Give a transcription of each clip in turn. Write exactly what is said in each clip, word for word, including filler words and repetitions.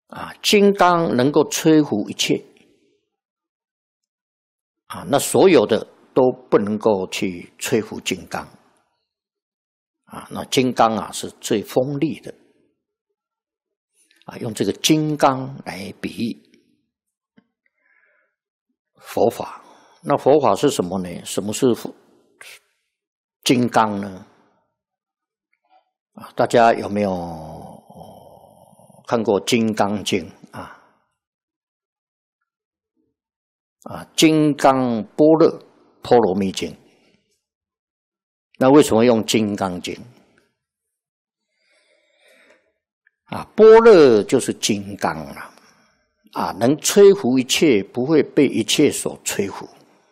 啊，金刚能够摧伏一切啊，那所有的都不能够去摧伏金刚啊。那金刚啊是最锋利的啊，用这个金刚来比喻佛法。那佛法是什么呢？什么是金刚呢？啊，大家有没有看过《金刚经》啊？啊，《金刚般若波罗蜜经》。那为什么用《金刚经》？啊，般若就是金刚啊，啊，能摧伏一切，不会被一切所摧伏。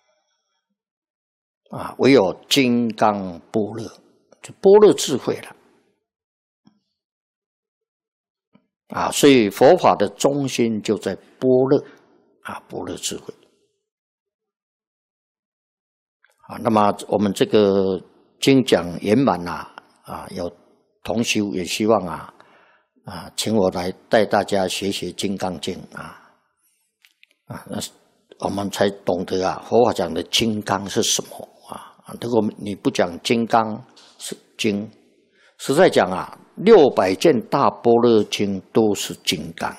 啊，唯有金刚般若，就般若智慧了。啊，所以佛法的中心就在般若，啊，般若智慧。啊，那么我们这个经讲圆满呐，啊，有同修也希望啊，啊，请我来带大家学学《金刚经》啊，啊，那我们才懂得啊，佛法讲的金刚是什么啊？如果你不讲金刚是经，实在讲啊，六百件大般若经都是金刚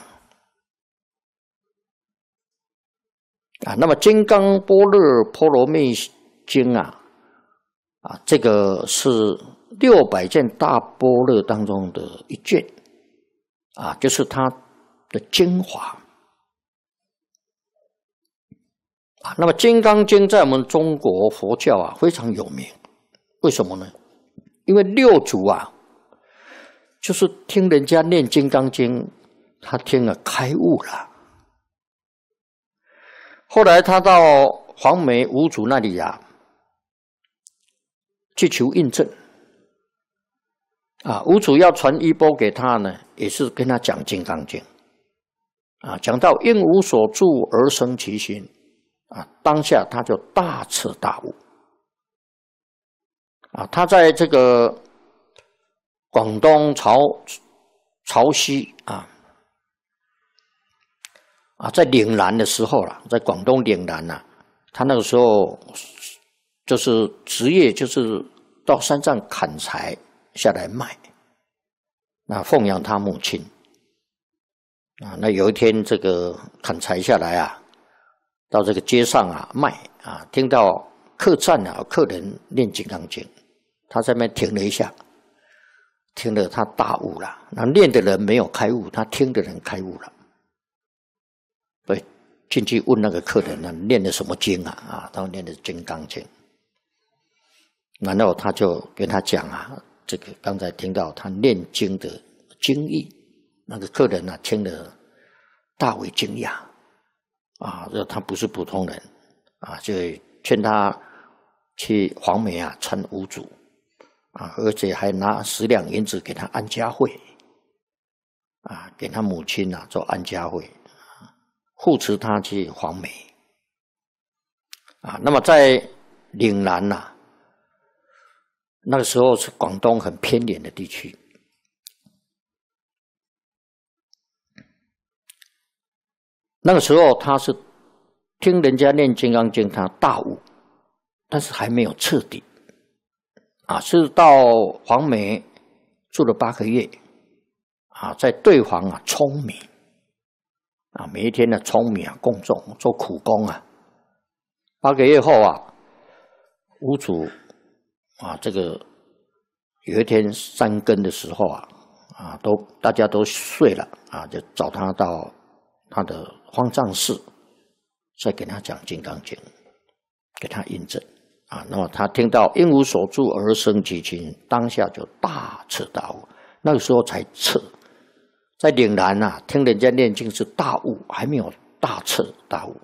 啊。那么《金刚般若波罗蜜经》啊，啊，这个是六百件大般若当中的一卷啊，就是它的精华啊。那么《金刚经》在我们中国佛教啊非常有名，为什么呢？因为六祖啊，就是听人家念《金刚经》，他听了开悟了。后来他到黄梅五祖那里啊，去求印证。啊，五祖要传衣钵给他呢，也是跟他讲《金刚经》。啊，讲到因无所住而生其心，啊，当下他就大彻大悟。啊，他在这个广东潮潮汐啊啊，在岭南的时候啦，在广东岭南呐、啊，他那个时候就是职业，就是到山上砍柴下来卖，那奉养他母亲啊。那有一天这个砍柴下来啊，到这个街上啊卖啊，听到客栈啊客人念《金刚经》，他在那边停了一下。听了他大悟了，那念的人没有开悟，他听的人开悟了。对，进去问那个客人呢，念的什么经啊？啊，他念的《金刚经》。然后他就跟他讲啊，这个刚才听到他念经的经义，那个客人呢、啊、听了大为惊讶，啊，这他不是普通人啊，就劝他去黄梅啊参五祖。啊，而且还拿十两银子给他安家会，啊，给他母亲啊做安家会，护持他去黄梅，啊，那么在岭南呐、啊，那个时候是广东很偏远的地区，那个时候他是听人家念《金刚经》，他大悟，但是还没有彻底。啊，是到黄梅住了八个月，啊，在对房啊舂米，啊，每一天呢舂米啊供众做苦工啊。八个月后啊，五祖啊，这个有一天三更的时候啊，啊，都大家都睡了啊，就找他到他的方丈室，再给他讲《金刚经》，给他印证。啊，那么他听到因无所住而生其心，当下就大彻大悟。那个时候才彻，在岭南啊，听人家念经是大悟，还没有大彻大悟。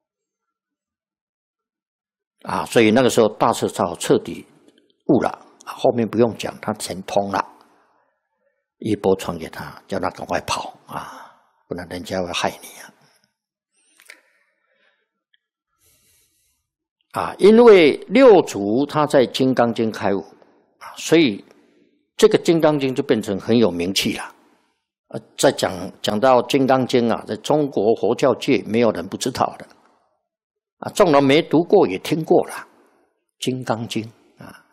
啊，所以那个时候大彻大悟，彻底悟了。后面不用讲，他全通了。一波传给他，叫他赶快跑啊，不然人家会害你啊。啊，因为六祖他在《金刚经》开悟，啊，所以这个《金刚经》就变成很有名气了。 呃，在讲讲到《金刚经》啊，在中国佛教界没有人不知道的啊，纵然没读过也听过了，《金刚经》啊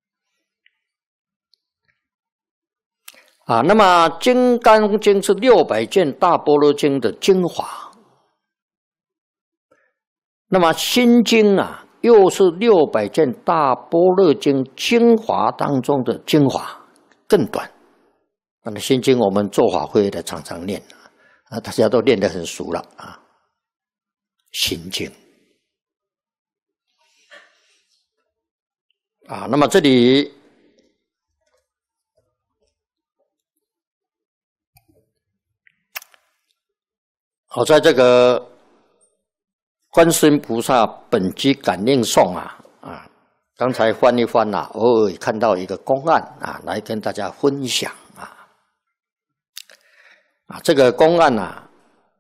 啊，那么《金刚经》是六百卷大般若经的精华，那么《心经》啊，又是六百卷大般若经精华当中的精华，更短。那么《心经》我们做法会的常常念啊，大家都念得很熟了啊，《心经》啊，那么这里我在这个观世音菩萨本机感应颂啊啊，刚才翻一翻啊，偶尔看到一个公案啊，来跟大家分享啊啊，这个公案啊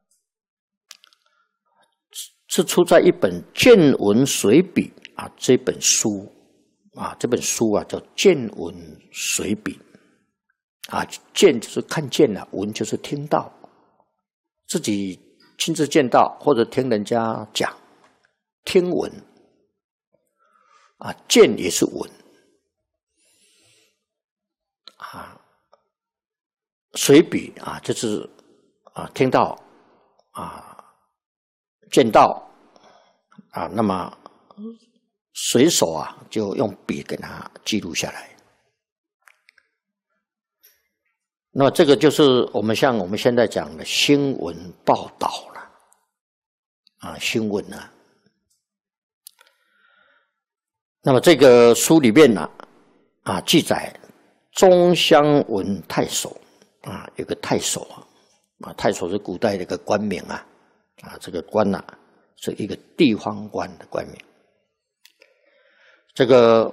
是出在一本《见闻随笔》啊这本书啊，这本书啊叫《见闻随笔》啊，见就是看见了，闻就是听到，自己亲自见到或者听人家讲，听闻啊，见也是闻啊，随笔啊就是啊听到啊见到啊，那么随手啊就用笔给它记录下来。那么这个就是我们像我们现在讲的新闻报道了啊，新闻啊。那么这个书里面呢啊记载中乡文太守啊，有个太守啊，啊太守是古代的一个官名啊，啊这个官啊是一个地方官的官名。这个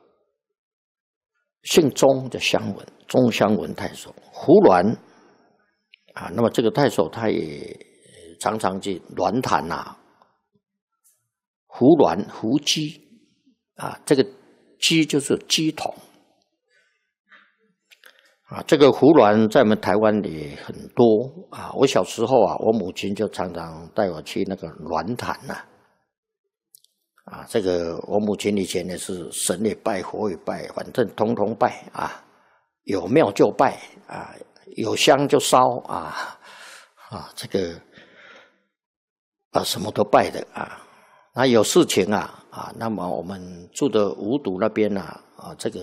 姓钟的乡文，中乡文太守胡鸾啊，那么这个太守他也常常去鸾坛啊，胡鸾胡姬啊，这个姬就是鸡桶啊，这个胡鸾在我们台湾也很多啊。我小时候啊，我母亲就常常带我去那个鸾坛呐。啊，这个我母亲以前也是神也拜，佛也拜，反正通通拜啊，有庙就拜啊，有香就烧啊，啊，这个啊什么都拜的啊。那有事情啊啊，那么我们住的五堵那边啊啊，这个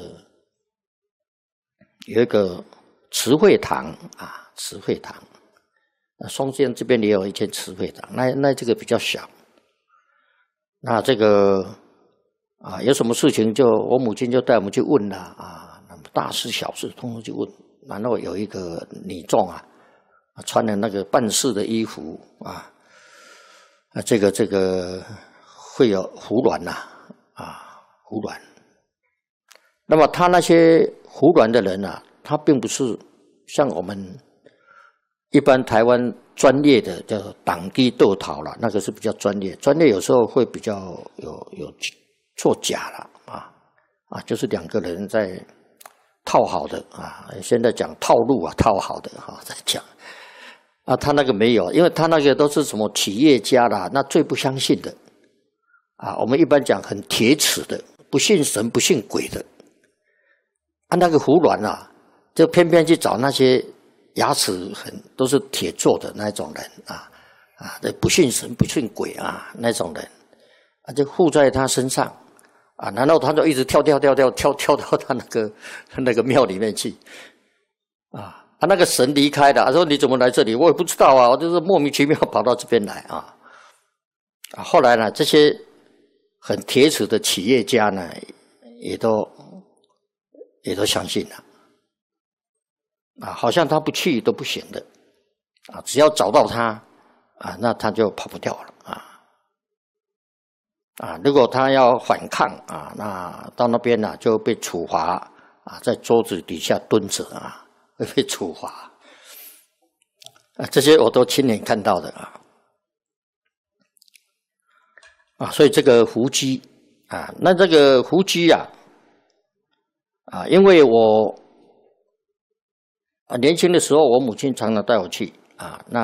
有一个慈惠堂啊，慈惠堂。那松县这边也有一间慈惠堂，那那这个比较小。那这个啊，有什么事情就我母亲就带我们去问了啊，那么大事小事通通去问。然后有一个女众啊，穿的那个办事的衣服啊，啊，这个这个会有胡鸾呐啊，胡鸾。那么他那些胡鸾的人啊，他并不是像我们一般台湾专业的叫党机斗讨了，那个是比较专业。专业有时候会比较有有作假了啊啊，就是两个人在套好的啊，现在讲套路啊，套好的哈、啊，在讲啊，他那个没有，因为他那个都是什么企业家啦，那最不相信的啊。我们一般讲很铁齿的，不信神不信鬼的啊，那个胡鸾啊，就偏偏去找那些牙齿很都是铁做的那种人啊啊，不信神不信鬼啊那种人啊，就附在他身上啊，然后他就一直跳跳跳跳跳跳到他那个那个庙里面去啊，他那个神离开了，他说你怎么来这里？我也不知道啊，我就是莫名其妙跑到这边来啊啊，后来呢，这些很铁齿的企业家呢，也都也都相信了。啊，好像他不去都不行的，啊，只要找到他，啊，那他就跑不掉了，啊，啊，如果他要反抗啊，那到那边呢、啊、就被处罚啊，在桌子底下蹲着啊，会被处罚，啊，这些我都亲眼看到的啊，啊，所以这个胡姬啊，那这个胡姬啊，啊，因为我。 啊，年轻的时候，我母亲常常带我去啊，那。